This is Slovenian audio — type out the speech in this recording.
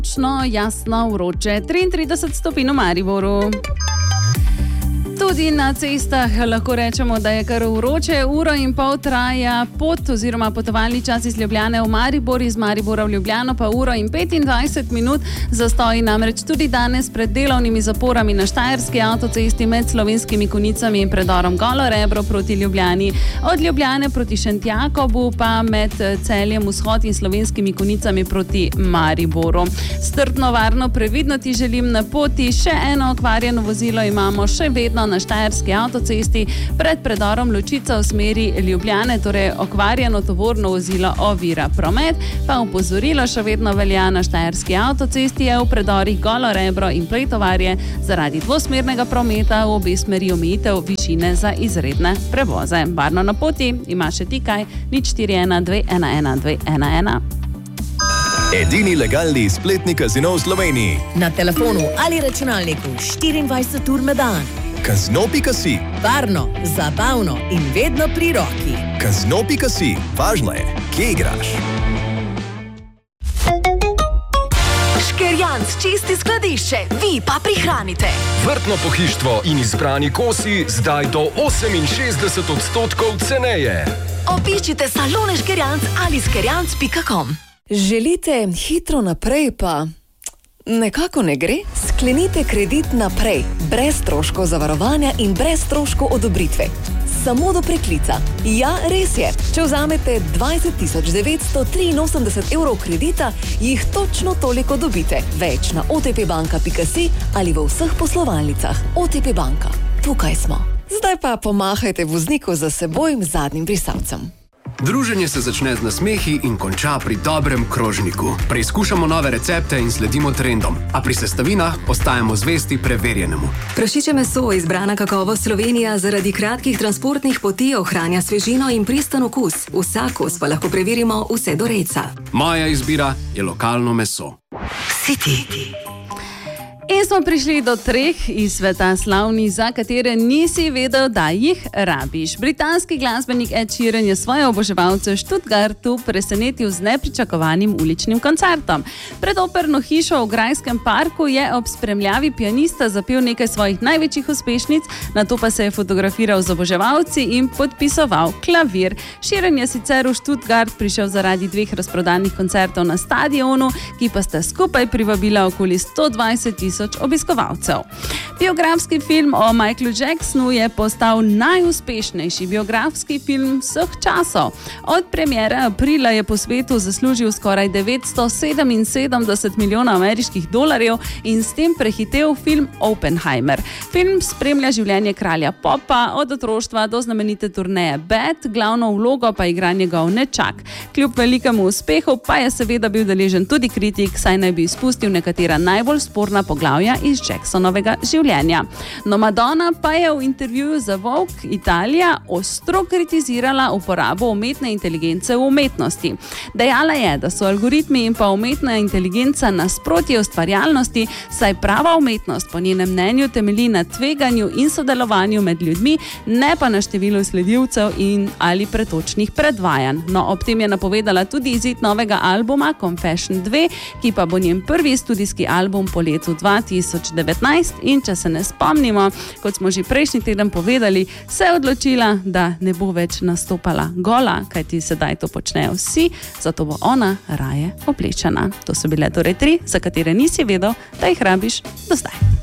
Jasno, vroče, 33 stopinj v Mariboru. Tudi na cestah lahko rečemo, da je kar vroče. 1,5 ure traja pot oziroma potovalni čas iz Ljubljane v Maribor, iz Maribora v Ljubljano pa 1:25 minut. Zastoji namreč tudi danes pred delovnimi zaporami na Štajerski avtocesti med Slovenskimi Konjicami in predorom Golo Rebro proti Ljubljani. Od Ljubljane proti Šentjakobu pa med Celjem Vzhod in Slovenskimi Konjicami proti Mariboru. Strpno, varno, previdno ti želim na poti. Še eno okvarjeno vozilo imamo še vedno na Štajerski avtocesti pred predorom Ločica v smeri Ljubljane, torej okvarjeno tovorno vozilo ovira promet, pa opozorilo še vedno velja na Štajerski avtocesti je v predorih Golo Rebro in Plejtovarje zaradi dvosmernega prometa v obe smeri omejitev višine za izredne prevoze. Varno na poti, ima še ti kaj, 041 211 211. Edini legalni spletni kazino v Sloveniji. Na telefonu ali računalniku 24 ur na dan. Kazino.si. Varno, zabavno in vedno pri roki. Kazino.si. Važno je, kje igraš. Škerjanc čisti skladišče, vi pa prihranite. Vrtno pohištvo in izbrani kosi zdaj do 68% ceneje. Obiščite salone Škerjanc ali škerjanc.com. Želite hitro naprej pa nekako ne gre? Sklenite kredit naprej, brez stroškov zavarovanja in brez stroškov odobritve. Samo do preklica. Ja, res je. Če vzamete 20 983 evrov kredita, jih točno toliko dobite. Več na otpbanka.si ali v vseh poslovalnicah. OTP banka. Tukaj smo. Zdaj pa pomahajte vozniku za seboj zadnjim brisalcem. Druženje se začne z nasmehi in konča pri dobrem krožniku. Preizkušamo nove recepte in sledimo trendom, a pri sestavinah ostajamo zvesti preverjenemu. Prašiče meso, izbrana kakovost Slovenija, zaradi kratkih transportnih poti ohranja svežino in pristen okus. Vsak kos pa lahko preverimo vse do rejca. Moja izbira je lokalno meso. City. In smo prišli do 3 iz sveta slavnih, za katere nisi vedel, da jih rabiš. Britanski glasbenik Ed Sheeran je svoje oboževalce v Stuttgartu presenetil z nepričakovanim uličnim koncertom. Pred operno hišo v Grajskem parku je ob spremljavi pianista zapel nekaj svojih največjih uspešnic, nato pa se je fotografiral z oboževalci in podpisoval klavir. Sheeran je sicer v Stuttgart prišel zaradi 2 razprodanih koncertov na stadionu, ki pa sta skupaj privabila okoli 120 000 obiskovalcev. Biografski film o Michaelu Jacksonu je postal najuspešnejši biografski film vseh časov. Od premiere aprila je po svetu zaslužil skoraj 977 milijonov ameriških dolarjev in s tem prehitel film Oppenheimer. Film spremlja življenje kralja popa od otroštva do znamenite turneje Bad, glavno vlogo pa igra njegov nečak. Kljub velikemu uspehu pa je seveda bil deležen tudi kritik, saj naj bi izpustil nekatera najbolj sporna poglavja iz Jacksonovega življenja. No, Madonna pa je v intervjuju za Vogue Italija ostro kritizirala uporabo umetne inteligence v umetnosti. Dejala je, da so algoritmi in pa umetna inteligenca nasprotje ustvarjalnosti, saj prava umetnost po njenem mnenju temelji na tveganju in sodelovanju med ljudmi, ne pa na številu sledilcev in ali pretočnih predvajanj. No, ob tem je napovedala tudi izid novega albuma Confession 2, ki pa bo njen prvi studijski album po letu 2019 in če se ne spomnimo, kot smo že prejšnji teden povedali, se je odločila, da ne bo več nastopala gola, kajti sedaj to počnejo vsi, zato bo ona raje oblečena. To so bile torej 3, za katere nisi vedel, da jih rabiš do zdaj.